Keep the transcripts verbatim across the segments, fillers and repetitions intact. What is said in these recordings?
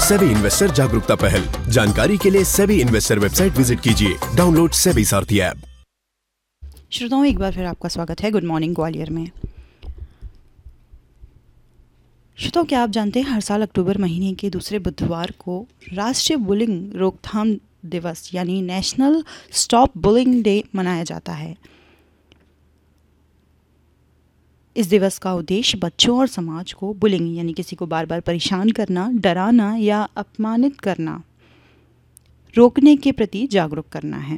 SEBI investor जागरूकता पहल। जानकारी के लिए सेबी इन्वेस्टर वेबसाइट विजिट कीजिए। डाउनलोड सेबी सारथी ऐप। श्रोताओं, एक बार फिर आपका स्वागत है गुड मॉर्निंग ग्वालियर में। श्रोताओं, क्या आप जानते हैं हर साल अक्टूबर महीने के दूसरे बुधवार को राष्ट्रीय बुलिंग रोकथाम दिवस यानी नेशनल स्टॉप बुलिंग डे मनाया जाता है। इस दिवस का उद्देश्य बच्चों और समाज को बुलिंग यानी किसी को बार बार परेशान करना, डराना या अपमानित करना रोकने के प्रति जागरूक करना है।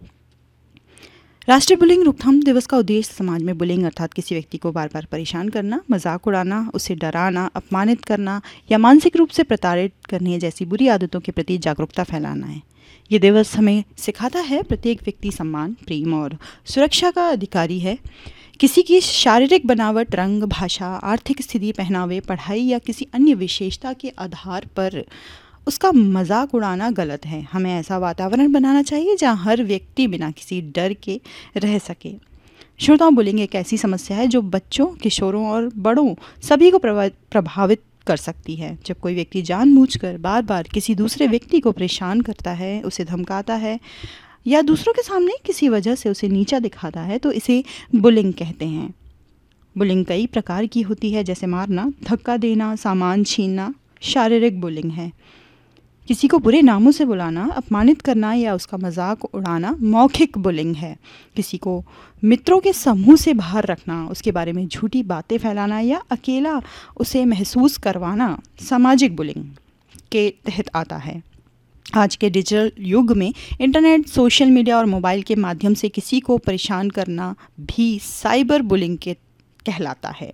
राष्ट्रीय बुलिंग रोकथाम दिवस का उद्देश्य समाज में बुलिंग अर्थात किसी व्यक्ति को बार बार परेशान करना, मजाक उड़ाना, उसे डराना, अपमानित करना या मानसिक रूप से प्रताड़ित करने जैसी बुरी आदतों के प्रति जागरूकता फैलाना है। ये दिवस हमें सिखाता है प्रत्येक व्यक्ति सम्मान, प्रेम और सुरक्षा का अधिकारी है। किसी की शारीरिक बनावट, रंग, भाषा, आर्थिक स्थिति, पहनावे, पढ़ाई या किसी अन्य विशेषता के आधार पर उसका मजाक उड़ाना गलत है। हमें ऐसा वातावरण बनाना चाहिए जहां हर व्यक्ति बिना किसी डर के रह सके। श्रोताओं, बुलिंग एक ऐसी समस्या है जो बच्चों, किशोरों और बड़ों सभी को प्रभावित कर सकती है। जब कोई व्यक्ति जानबूझकर बार बार किसी दूसरे व्यक्ति को परेशान करता है, उसे धमकाता है या दूसरों के सामने किसी वजह से उसे नीचा दिखाता है तो इसे बुलिंग कहते हैं। बुलिंग कई प्रकार की होती है, जैसे मारना, धक्का देना, सामान छीनना शारीरिक बुलिंग है। किसी को बुरे नामों से बुलाना, अपमानित करना या उसका मजाक उड़ाना मौखिक बुलिंग है। किसी को मित्रों के समूह से बाहर रखना, उसके बारे में झूठी बातें फैलाना या अकेला उसे महसूस करवाना सामाजिक बुलिंग के तहत आता है। आज के डिजिटल युग में इंटरनेट, सोशल मीडिया और मोबाइल के माध्यम से किसी को परेशान करना भी साइबर बुलिंग के कहलाता है।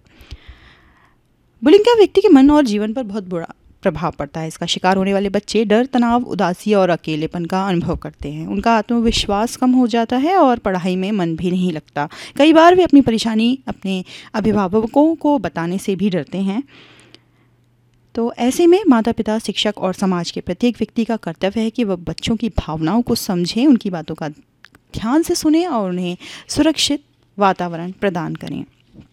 बुलिंग का व्यक्ति के मन और जीवन पर बहुत बुरा प्रभाव पड़ता है। इसका शिकार होने वाले बच्चे डर, तनाव, उदासी और अकेलेपन का अनुभव करते हैं। उनका आत्मविश्वास कम हो जाता है और पढ़ाई में मन भी नहीं लगता। कई बार वे अपनी परेशानी अपने अभिभावकों को बताने से भी डरते हैं। तो ऐसे में माता पिता, शिक्षक और समाज के प्रत्येक व्यक्ति का कर्तव्य है कि वह बच्चों की भावनाओं को समझें, उनकी बातों का ध्यान से सुनें और उन्हें सुरक्षित वातावरण प्रदान करें।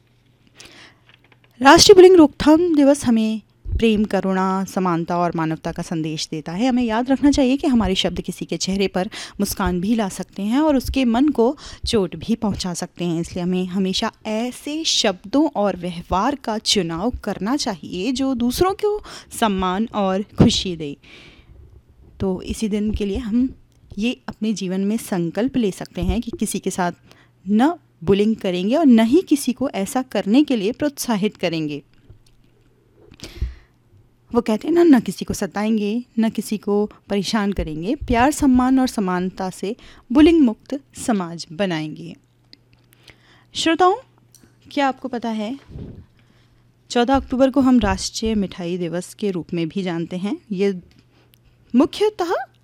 राष्ट्रीय बुलिंग रोकथाम दिवस हमें प्रेम, करुणा, समानता और मानवता का संदेश देता है। हमें याद रखना चाहिए कि हमारे शब्द किसी के चेहरे पर मुस्कान भी ला सकते हैं और उसके मन को चोट भी पहुंचा सकते हैं। इसलिए हमें हमेशा ऐसे शब्दों और व्यवहार का चुनाव करना चाहिए जो दूसरों को सम्मान और खुशी दे। तो इसी दिन के लिए हम ये अपने जीवन में संकल्प ले सकते हैं कि किसी के साथ न बुलिंग करेंगे और न ही किसी को ऐसा करने के लिए प्रोत्साहित करेंगे। वो कहते हैं ना, न किसी को सताएंगे, न किसी को परेशान करेंगे। प्यार, सम्मान और समानता से बुलिंग मुक्त समाज बनाएंगे। श्रोताओं, क्या आपको पता है चौदह अक्टूबर को हम राष्ट्रीय मिठाई दिवस के रूप में भी जानते हैं। ये मुख्यतः